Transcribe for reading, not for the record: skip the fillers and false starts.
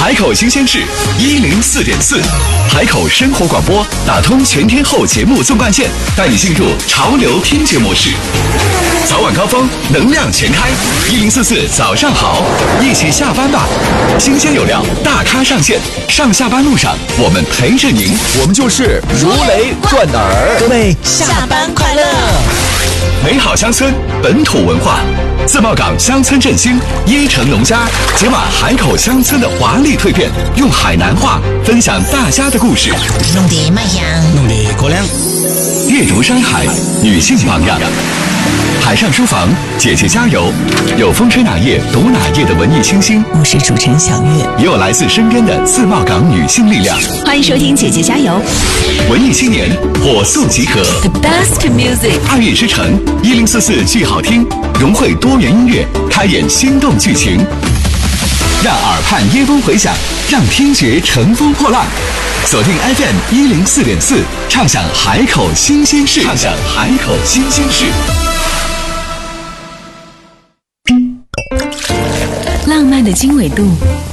海口新鲜事104.4，海口生活广播打通全天候节目纵贯线，带你进入潮流听觉模式。早晚高峰，能量全开，1044早上好，一起下班吧。新鲜有料，大咖上线，上下班路上我们陪着您， 我们就是如雷贯耳。 各位下班快乐！ 美好乡村，本土文化。自贸港乡村振兴，椰城农家解码海口乡村的华丽蜕变，用海南话分享大家的故事。 弄得卖香， 弄得过凉。 阅读山海，女性榜样。海上书房，姐姐加油！有风吹哪页读哪页的文艺清新， 我是主持人小月， 也有来自身边的自贸港女性力量。 欢迎收听姐姐加油！ 文艺青年火速集合 The best music， 爱乐之城1044剧好听，融汇多元音乐，开演心动剧情，让耳畔椰风回响，让听觉乘风破浪。锁定 FM 104.4，畅享海口新鲜事，畅享海口新鲜事。 浪漫的经纬度，